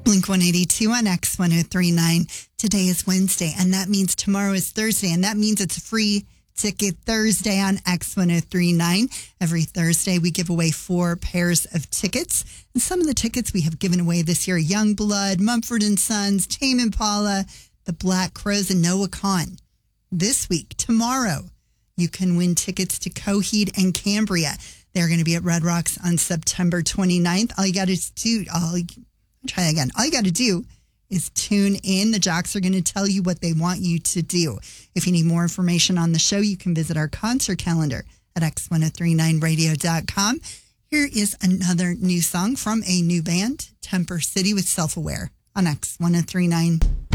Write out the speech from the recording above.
Blink 182 on X1039. Today is Wednesday, and that means tomorrow is Thursday, and that means it's Free Ticket Thursday on X1039. Every Thursday, we give away 4 pairs of tickets, and some of the tickets we have given away this year: Youngblood, Mumford & Sons, Tame Impala, The Black Crowes, and Noah Kahan. This week, tomorrow, you can win tickets to Coheed and Cambria. They're going to be at Red Rocks on September 29th. All you got to do, All you got to do is tune in. The jocks are going to tell you what they want you to do. If you need more information on the show, you can visit our concert calendar at x1039radio.com. Here is another new song from a new band, Temper City with Self-Aware on X1039.